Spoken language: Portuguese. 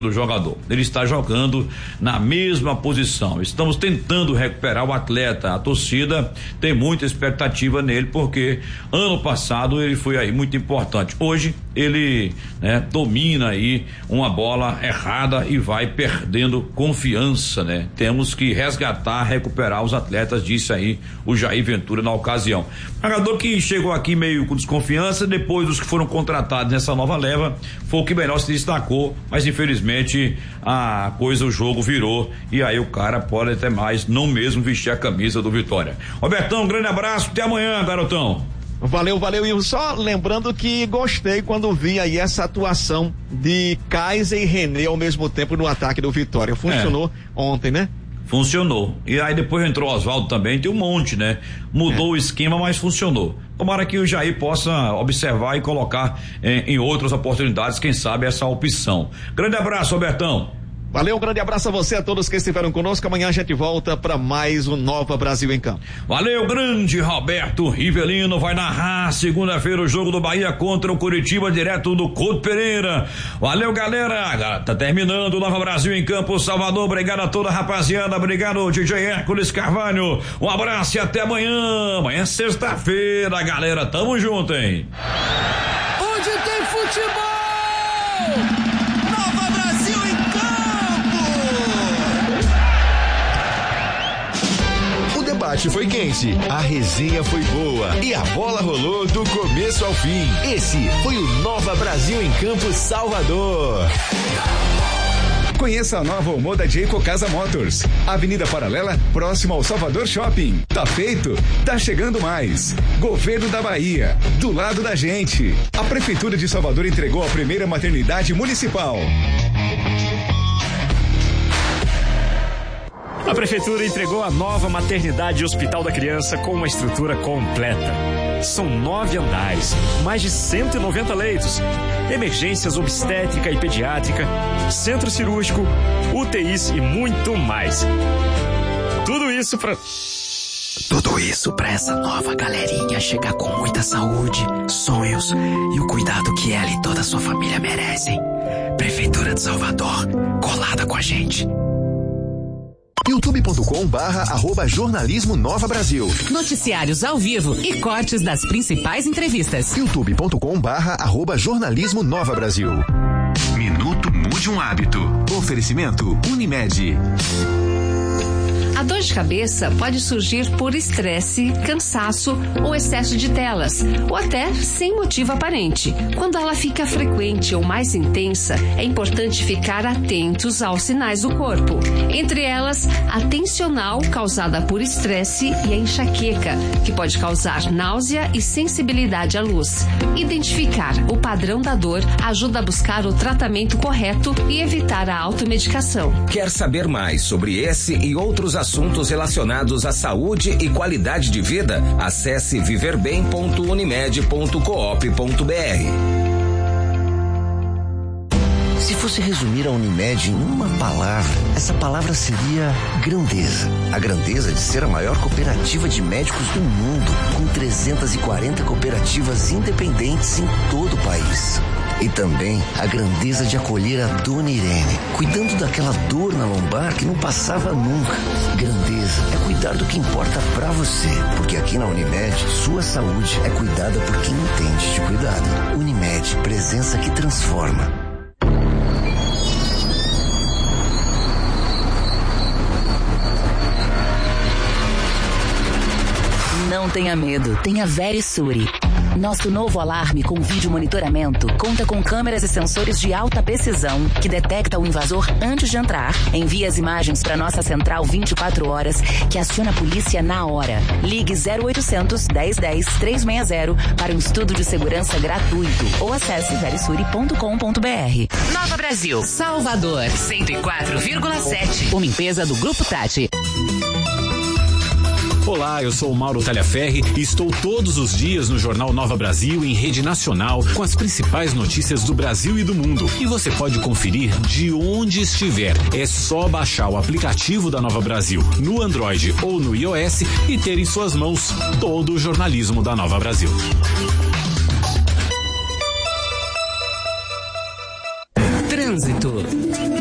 do jogador. Ele está jogando na mesma posição. Estamos tentando recuperar o atleta. A torcida tem muita expectativa nele, porque ano passado ele foi aí muito importante. Hoje ele, domina aí uma bola errada e vai perdendo confiança, né? Temos que resgatar, recuperar os atletas, disse aí o Jair Ventura na ocasião. Jogador que chegou aqui meio com desconfiança, depois dos que foram contratados nessa nova leva, foi o que melhor se destacou, mas infelizmente o jogo virou e aí o cara pode até mais não mesmo vestir a camisa do Vitória. Robertão, um grande abraço, até amanhã, garotão. Valeu, e só lembrando que gostei quando vi aí essa atuação de Kaiser e René ao mesmo tempo no ataque do Vitória. Funcionou ontem, né? Funcionou. E aí depois entrou o Oswaldo também, tem um monte, né? Mudou o esquema, mas funcionou. Tomara que o Jair possa observar e colocar em outras oportunidades, quem sabe, essa opção. Grande abraço, Robertão. Valeu, um grande abraço a você, a todos que estiveram conosco. Amanhã a gente volta para mais um Nova Brasil em Campo. Valeu, grande Roberto Rivelino vai narrar segunda-feira o jogo do Bahia contra o Curitiba, direto do Couto Pereira. Valeu, galera. Tá terminando o Nova Brasil em Campo, Salvador. Obrigado a toda a rapaziada. Obrigado, DJ Hércules Carvalho. Um abraço e até amanhã. Amanhã é sexta-feira, galera. Tamo junto, hein? Onde tem futebol! O debate foi quente, a resenha foi boa e a bola rolou do começo ao fim. Esse foi o Nova Brasil em Campo, Salvador. Conheça a nova Omo da Jayco Casa Motors. Avenida Paralela, próximo ao Salvador Shopping. Tá feito? Tá chegando mais. Governo da Bahia, do lado da gente. A Prefeitura de Salvador entregou a primeira maternidade municipal. A Prefeitura entregou a nova maternidade e hospital da criança com uma estrutura completa. São 9 andares, mais de 190 leitos, emergências obstétrica e pediátrica, centro cirúrgico, UTIs e muito mais. Tudo isso para essa nova galerinha chegar com muita saúde, sonhos e o cuidado que ela e toda a sua família merecem. Prefeitura de Salvador, colada com a gente. youtube.com/jornalismo Nova Brasil. Noticiários ao vivo e cortes das principais entrevistas. youtube.com/jornalismo Nova Brasil. Minuto Mude um Hábito. Oferecimento Unimed. A dor de cabeça pode surgir por estresse, cansaço ou excesso de telas, ou até sem motivo aparente. Quando ela fica frequente ou mais intensa, é importante ficar atentos aos sinais do corpo. Entre elas, a tensional, causada por estresse, e a enxaqueca, que pode causar náusea e sensibilidade à luz. Identificar o padrão da dor ajuda a buscar o tratamento correto e evitar a automedicação. Quer saber mais sobre esse e outros assuntos relacionados à saúde e qualidade de vida? Acesse viverbem.unimed.coop.br. Se fosse resumir a Unimed em uma palavra, essa palavra seria grandeza. A grandeza de ser a maior cooperativa de médicos do mundo, com 340 cooperativas independentes em todo o país. E também a grandeza de acolher a Dona Irene, cuidando daquela dor na lombar que não passava nunca. Grandeza é cuidar do que importa pra você, porque aqui na Unimed, sua saúde é cuidada por quem entende de cuidado. Unimed, presença que transforma. Não tenha medo, tenha Verisure. Nosso novo alarme com vídeo monitoramento conta com câmeras e sensores de alta precisão que detecta o invasor antes de entrar, envia as imagens para nossa central 24 horas que aciona a polícia na hora. Ligue 0800 1010 360 para um estudo de segurança gratuito ou acesse verisure.com.br. Nova Brasil, Salvador, 104,7. Uma empresa do Grupo Tati. Olá, eu sou o Mauro Talhaferri e estou todos os dias no Jornal Nova Brasil em rede nacional com as principais notícias do Brasil e do mundo. E você pode conferir de onde estiver. É só baixar o aplicativo da Nova Brasil no Android ou no iOS e ter em suas mãos todo o jornalismo da Nova Brasil.